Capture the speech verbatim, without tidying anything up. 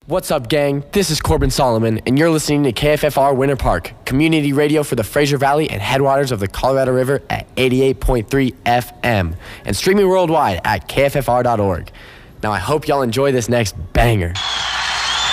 What's up, gang? This is Corbin Solomon, and you're listening to K F F R Winter Park, community radio for the Fraser Valley and headwaters of the Colorado River at eighty-eight point three F M, and streaming worldwide at K F F R dot org. Now, I hope y'all enjoy this next banger.